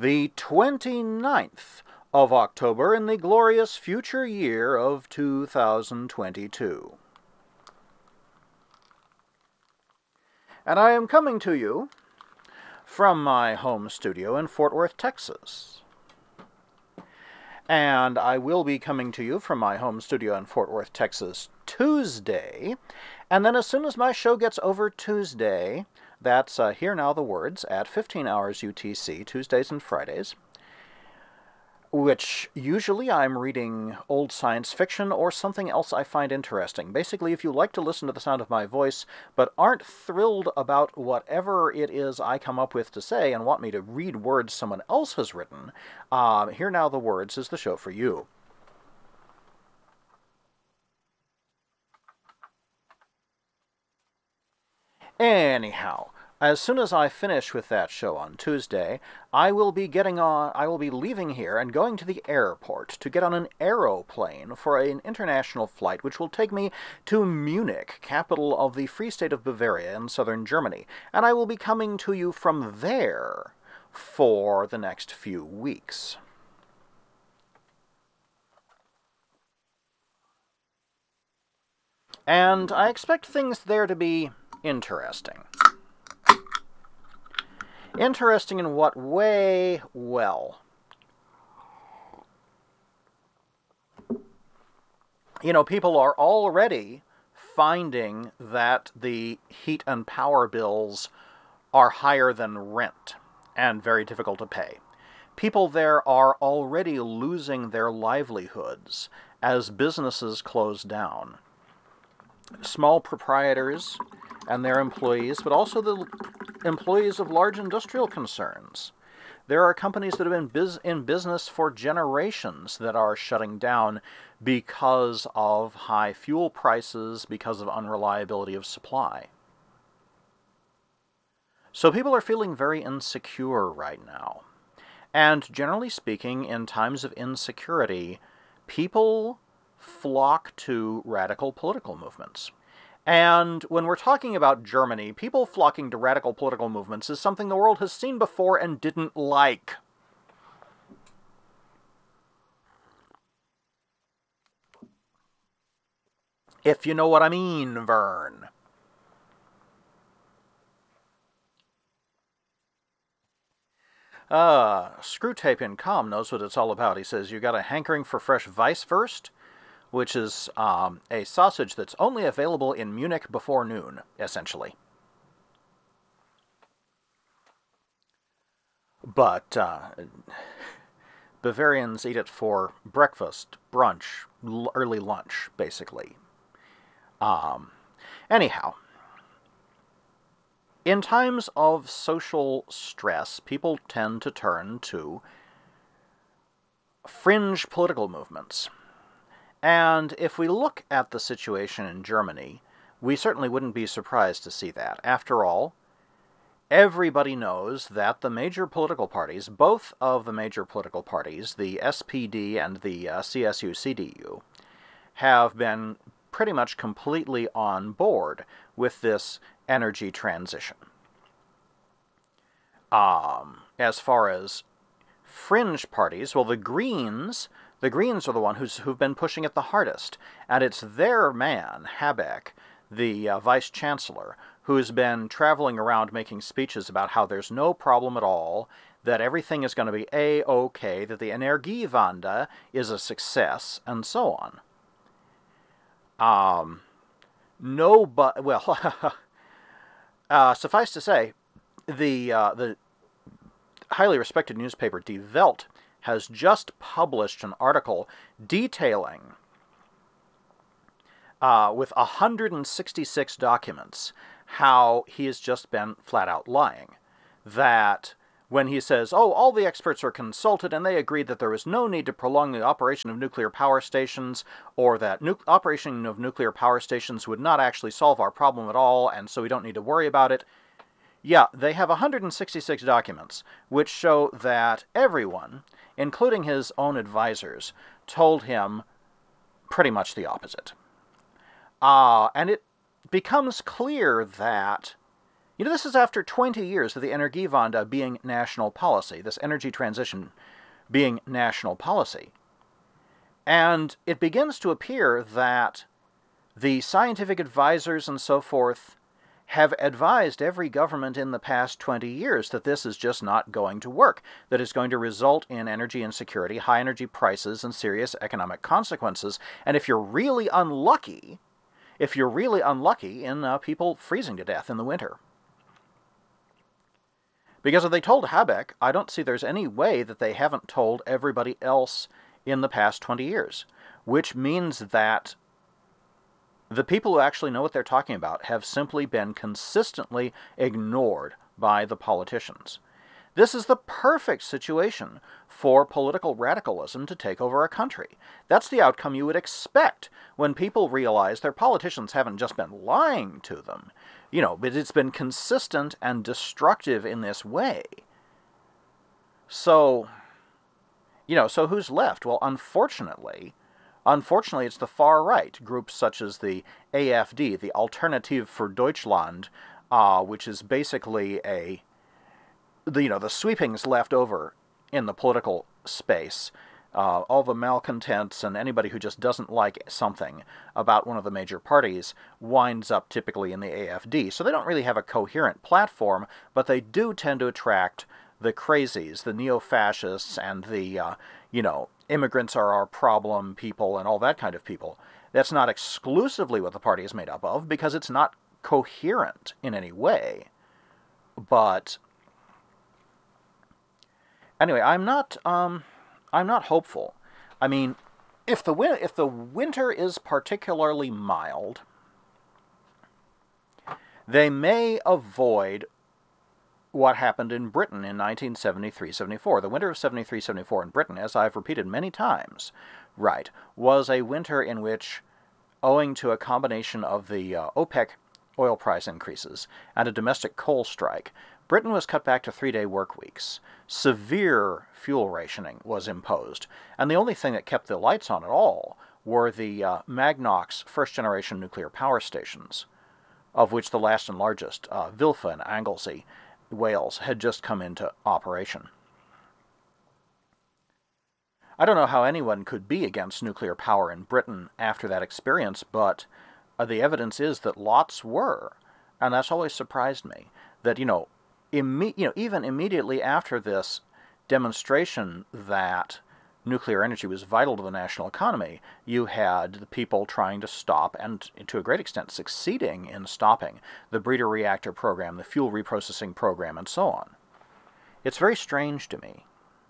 the 29th of October in the glorious future year of 2022. And I am coming to you from my home studio in Fort Worth, Texas. And I will be coming to you from my home studio in Fort Worth, Texas, Tuesday. And then as soon as my show gets over Tuesday, that's Hear Now the Words at 15 hours UTC, Tuesdays and Fridays, which usually I'm reading old science fiction or something else I find interesting. Basically, if you like to listen to the sound of my voice, but aren't thrilled about whatever it is I come up with to say and want me to read words someone else has written, Hear Now the Words is the show for you. Anyhow, as soon as I finish with that show on Tuesday, I will be leaving here and going to the airport to get on an aeroplane for an international flight which will take me to Munich, capital of the Free State of Bavaria in southern Germany, and I will be coming to you from there for the next few weeks. And I expect things there to be interesting. Interesting in what way? Well, people are already finding that the heat and power bills are higher than rent and very difficult to pay. People there are already losing their livelihoods as businesses close down. Small proprietors and their employees, but also the employees of large industrial concerns. There are companies that have been in business for generations that are shutting down because of high fuel prices, because of unreliability of supply. So people are feeling very insecure right now. And generally speaking, in times of insecurity, people flock to radical political movements. And when we're talking about Germany, people flocking to radical political movements is something the world has seen before and didn't like. If you know what I mean, Vern. Screwtape.com knows what it's all about. He says, you got a hankering for fresh Weisswurst, which is a sausage that's only available in Munich before noon, essentially. But Bavarians eat it for breakfast, brunch, early lunch, basically. Anyhow, in times of social stress, people tend to turn to fringe political movements. And if we look at the situation in Germany, we certainly wouldn't be surprised to see that. After all, everybody knows that the major political parties, both of the major political parties, the SPD and the CSU-CDU, have been pretty much completely on board with this energy transition. As far as fringe parties, well, the Greens are the one who've been pushing it the hardest, and it's their man, Habeck, the vice chancellor, who's been traveling around making speeches about how there's no problem at all, that everything is going to be A-OK, that the Energiewende is a success, and so on. Suffice to say, the highly respected newspaper Die Welt has just published an article detailing, with 166 documents, how he has just been flat out lying. That when he says, all the experts are consulted and they agreed that there was no need to prolong the operation of nuclear power stations, or that operation of nuclear power stations would not actually solve our problem at all, and so we don't need to worry about it. Yeah, they have 166 documents, which show that everyone, including his own advisors, told him pretty much the opposite. And it becomes clear that, This is after 20 years of the Energiewende being national policy, this energy transition being national policy. And it begins to appear that the scientific advisors and so forth have advised every government in the past 20 years that this is just not going to work, that it's going to result in energy insecurity, high energy prices, and serious economic consequences. And if you're really unlucky, in people freezing to death in the winter. Because if they told Habeck, I don't see there's any way that they haven't told everybody else in the past 20 years, which means that the people who actually know what they're talking about have simply been consistently ignored by the politicians. This is the perfect situation for political radicalism to take over a country. That's the outcome you would expect when people realize their politicians haven't just been lying to them, but it's been consistent and destructive in this way. So, so who's left? Well, unfortunately, it's the far right, groups such as the AfD, the Alternative für Deutschland, which is basically the sweepings left over in the political space, all the malcontents and anybody who just doesn't like something about one of the major parties winds up typically in the AfD. So they don't really have a coherent platform, but they do tend to attract the crazies, the neo-fascists, and the, immigrants are our problem people and all that kind of people. That's not exclusively what the party is made up of, because it's not coherent in any way. But anyway, I'm not hopeful. I mean, if the winter is particularly mild, they may avoid what happened in Britain in 1973-74. The winter of 73-74 in Britain, as I've repeated many times, was a winter in which, owing to a combination of the OPEC oil price increases and a domestic coal strike, Britain was cut back to 3-day work weeks. Severe fuel rationing was imposed, and the only thing that kept the lights on at all were the Magnox first-generation nuclear power stations, of which the last and largest, Vilfa and Anglesey, Wales, had just come into operation. I don't know how anyone could be against nuclear power in Britain after that experience, but the evidence is that lots were, and that's always surprised me. That even immediately after this demonstration that nuclear energy was vital to the national economy, you had the people trying to stop, and to a great extent succeeding in stopping, the breeder reactor program, the fuel reprocessing program, and so on. It's very strange to me.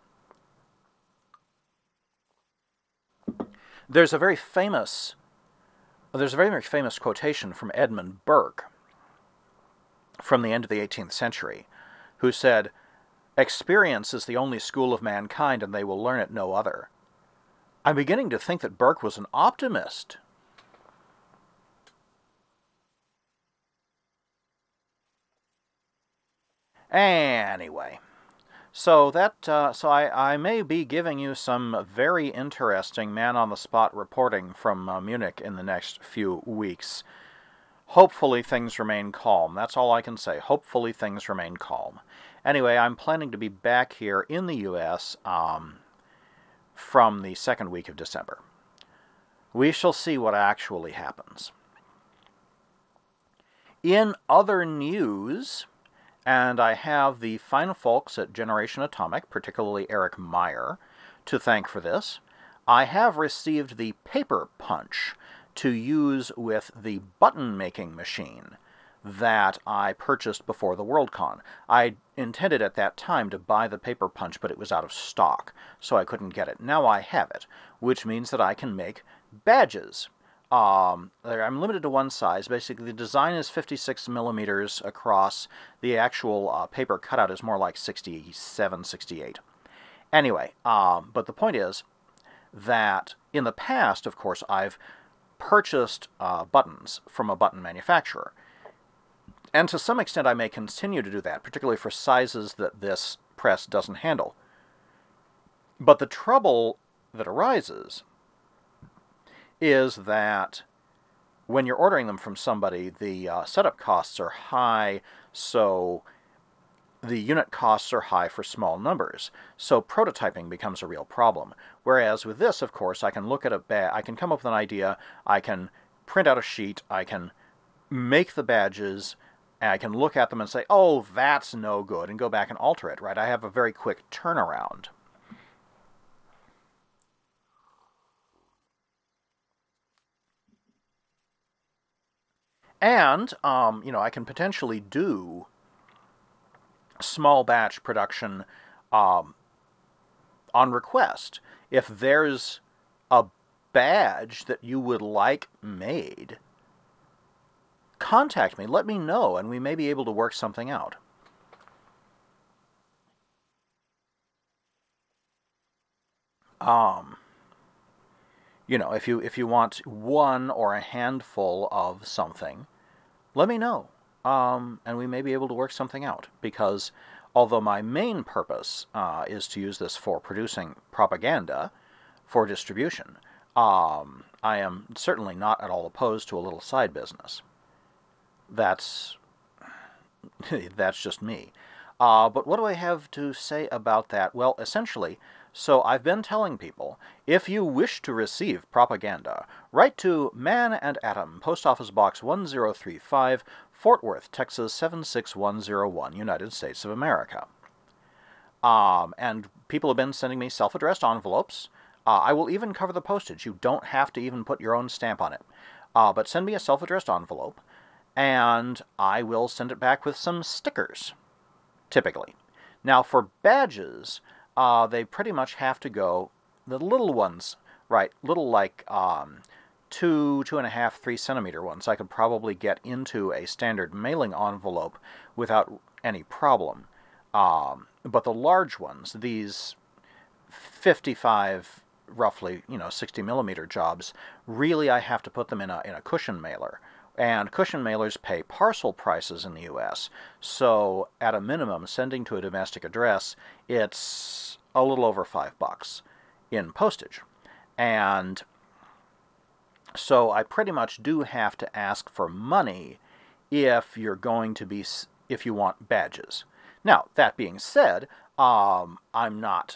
There's a very famous quotation from Edmund Burke from the end of the 18th century, who said, "Experience is the only school of mankind, and they will learn it no other." I'm beginning to think that Burke was an optimist. Anyway, so I may be giving you some very interesting man-on-the-spot reporting from Munich in the next few weeks. Hopefully things remain calm. That's all I can say. Hopefully things remain calm. Anyway, I'm planning to be back here in the U.S. From the second week of December. We shall see what actually happens. In other news, and I have the fine folks at Generation Atomic, particularly Eric Meyer, to thank for this, I have received the paper punch to use with the button-making machine that I purchased before the Worldcon. I intended at that time to buy the paper punch, but it was out of stock, so I couldn't get it. Now I have it, which means that I can make badges. I'm limited to one size. Basically, the design is 56 millimeters across. The actual paper cutout is more like 67, 68. Anyway, but the point is that in the past, of course, I've purchased buttons from a button manufacturer. And to some extent I may continue to do that, particularly for sizes that this press doesn't handle. But the trouble that arises is that when you're ordering them from somebody, the setup costs are high, so the unit costs are high for small numbers, so prototyping becomes a real problem. Whereas with this, of course, I can look at I can come up with an idea, I can print out a sheet, I can make the badges, and I can look at them and say, oh, that's no good, and go back and alter it, right? I have a very quick turnaround. And, I can potentially do small batch production on request. If there's a badge that you would like made, contact me, let me know, and we may be able to work something out. If you want one or a handful of something, let me know, and we may be able to work something out. Because although my main purpose is to use this for producing propaganda for distribution, I am certainly not at all opposed to a little side business. That's just me. But what do I have to say about that? Well, essentially, so I've been telling people, if you wish to receive propaganda, write to Man and Atom, Post Office Box 1035, Fort Worth, Texas 76101, United States of America. And people have been sending me self-addressed envelopes. I will even cover the postage. You don't have to even put your own stamp on it. But send me a self-addressed envelope, and I will send it back with some stickers, typically. Now, for badges, they pretty much have to go, the little ones, right, little like 2.5, 3 centimeter ones, I could probably get into a standard mailing envelope without any problem. But the large ones, these 55, roughly, 60 millimeter jobs, really I have to put them in a cushion mailer. And cushion mailers pay parcel prices in the U.S., so at a minimum, sending to a domestic address, it's a little over $5 in postage. And so I pretty much do have to ask for money if you want badges. Now, that being said, I'm not,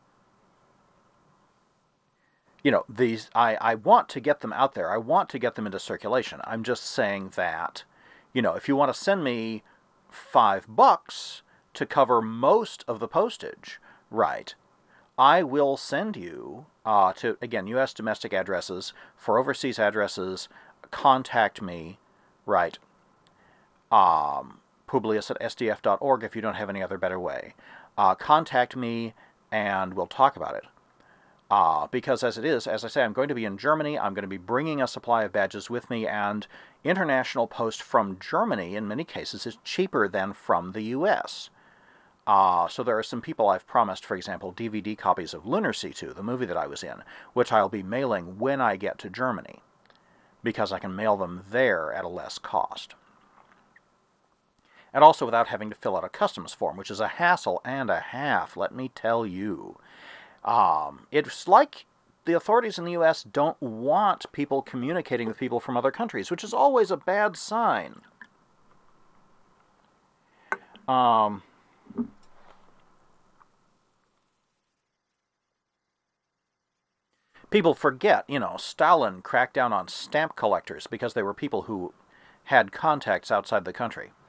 I want to get them out there. I want to get them into circulation. I'm just saying that, if you want to send me $5 to cover most of the postage, right, I will send you to, again, U.S. domestic addresses. For overseas addresses, contact me, right, Publius@sdf.org if you don't have any other better way. Contact me and we'll talk about it. Because as it is, as I say, I'm going to be in Germany. I'm going to be bringing a supply of badges with me, and international post from Germany, in many cases, is cheaper than from the U.S. So there are some people I've promised, for example, DVD copies of Lunacy to, the movie that I was in, which I'll be mailing when I get to Germany, because I can mail them there at a less cost. And also without having to fill out a customs form, which is a hassle and a half, let me tell you. It's like the authorities in the U.S. don't want people communicating with people from other countries, which is always a bad sign. People forget, Stalin cracked down on stamp collectors because they were people who had contacts outside the country.